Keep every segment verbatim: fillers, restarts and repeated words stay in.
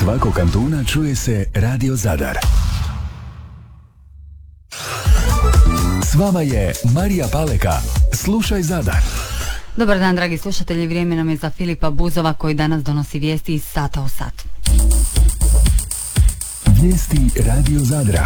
svakog kantuna čuje se Radio Zadar. S vama je Marija Paleka. Slušaj Zadar. Dobar dan, dragi slušatelji, vrijeme nam je za Filipa Buzova koji danas donosi vijesti iz sata u sat. Vijesti Radio Zadra.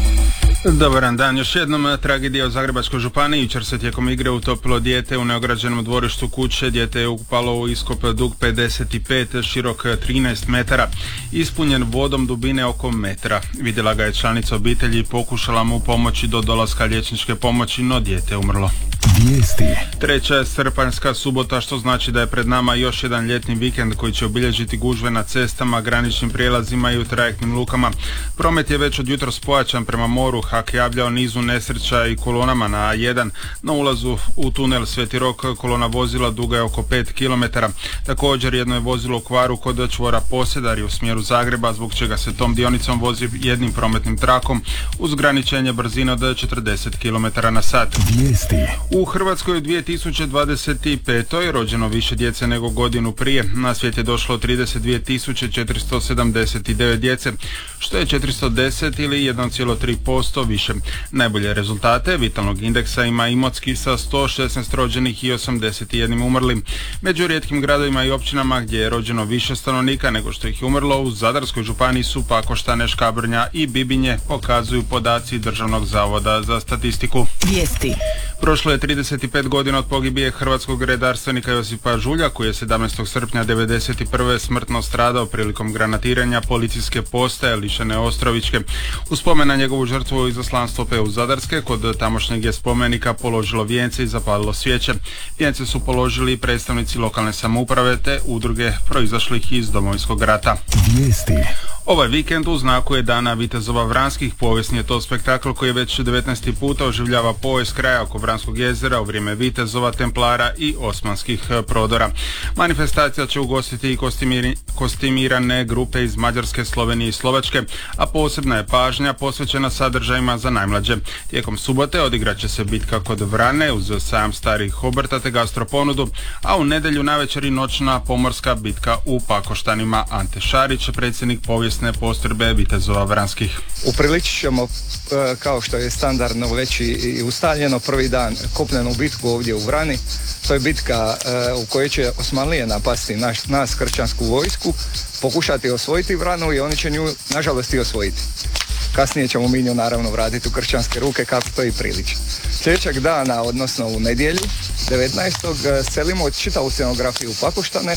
Dobar dan, još jednom tragedija u Zagrebačkoj županiji. Jučer se tijekom igre utopilo dijete u neograđenom dvorištu kuće. Dijete je upalo u iskop dug pedeset pet, širok trinaest metara, ispunjen vodom dubine oko metra. Vidjela ga je članica obitelji i pokušala mu pomoći do dolaska liječničke pomoći, no dijete je umrlo. Vijesti. Treća je srpanjska subota, što znači da je pred nama još jedan ljetni vikend koji će obilježiti gužve na cestama, graničnim prijelazima i u trajektnim lukama. Promet je već od jutros pojačan prema moru. Hak javlja o nizu nesreća i kolonama na A jedan. Na ulazu u tunel Sveti Rok kolona vozila duga je oko pet kilometara. Također jedno je vozilo u kvaru kod čvora Posedari u smjeru Zagreba, zbog čega se tom dionicom vozi jednim prometnim trakom uz ograničenje brzine od četrdeset kilometara na sat. Vijesti. U Hrvatskoj u dvije tisuće dvadeset pet. je rođeno više djece nego godinu prije. Na svijet je došlo trideset dvije tisuće četiristo sedamdeset devet djece, što je četiristo deset ili jedan zarez tri posto više. Najbolje rezultate vitalnog indeksa ima Imotski sa sto šesnaest rođenih i osamdeset jedan umrlim. Među rijetkim gradovima i općinama gdje je rođeno više stanovnika nego što ih je umrlo u Zadarskoj županiji su Pakoštane, Škabrnja i Bibinje, pokazuju podaci Državnog zavoda za statistiku. Vijesti. Prošlo je trideset pet godina od pogibije hrvatskog redarstvenika Josipa Žulja, koji je sedamnaestog srpnja devedeset prve smrtno stradao prilikom granatiranja policijske postaje Lišane Ostrovićke. U spomen na njegovu žrtvu izaslanstvo P U Zadarske kod tamošnjeg je spomenika položilo vijence i zapalilo svijeće. Vijence su položili predstavnici lokalne samouprave te udruge proizašlih iz Domovinskog rata. Vijesti. Ovaj vikend u znaku je Dana vitezova Vranskih. Povijesni je to spektakl koji je već devetnaesti puta oživljava povijest kraja oko Vranskog jezera u vrijeme vitezova, templara i osmanskih prodora. Manifestacija će ugostiti i kostimiri, kostimirane grupe iz Mađarske, Slovenije i Slovačke, a posebna je pažnja posvećena sadržajima za najmlađe. Tijekom subote odigrat će se bitka kod Vrane uz sajam starih obrta te gastroponudu, a u nedjelju navečer i noćna pomorska bitka u Pakoštanima. Ante Šarić, predsjednik povijesne postrojbe vitezova Vranskih. Upriličit ćemo, kao što je standardno već i ustaljeno, prvi dan kopnenu bitku ovdje u Vrani. To je bitka u kojoj će Osmanlije napasti naš, nas kršćansku vojsku, pokušati osvojiti Vranu i oni će nju nažalost i osvojiti. Kasnije ćemo mi nju naravno vratiti u kršćanske ruke kako to i priliči. Sljedećeg dana, odnosno u nedjelju, devetnaestog selimo čitavu scenografiju u Pakoštane.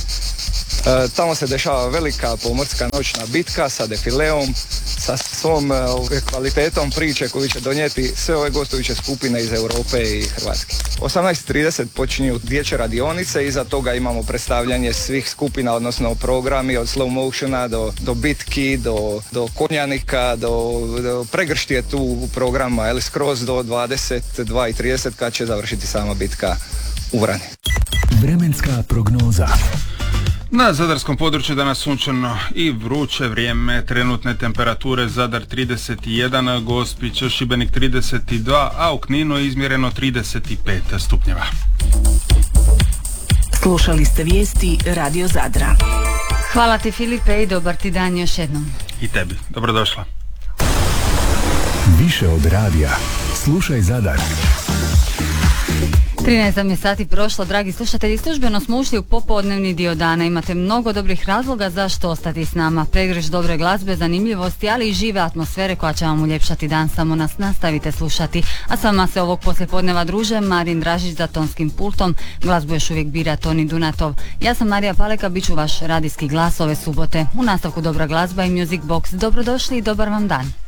E, tamo se dešava velika pomorska noćna bitka sa defileom, sa svom e, kvalitetom priče koju će donijeti sve ove gostujuće skupine iz Europe i Hrvatske. osamnaest trideset počinju dječje radionice, iza toga imamo predstavljanje svih skupina, odnosno programi od slow motiona do, do bitki, do, do konjanika, do, do pregršti je tu programa, ali skroz do dvadeset dva i trideset kad će završiti sama bitka u Vrani. Vremenska prognoza. Na zadarskom području danas sunčano i vruće vrijeme, trenutne temperature Zadar trideset jedan, Gospić, Šibenik trideset dva, a u Kninu je izmjereno trideset pet stupnjeva. Slušali ste vijesti Radio Zadra. Hvala ti, Filipe, i dobar ti dan još jednom. I tebi, dobrodošla. Više od radija. Slušaj Zadar. trinaest je sati prošlo, dragi slušatelji, službeno smo ušli u popodnevni dio dana. Imate mnogo dobrih razloga zašto ostati s nama. Pregrš dobre glazbe, zanimljivosti, ali i žive atmosfere koja će vam uljepšati dan. Samo nas nastavite slušati. A s vama se ovog poslijepodneva druže Marin Dražić za tonskim pultom. Glazbu još uvijek bira Toni Dunatov. Ja sam Marija Paleka, bit ću vaš radijski glas ove subote. U nastavku dobra glazba i Music Box. Dobrodošli i dobar vam dan.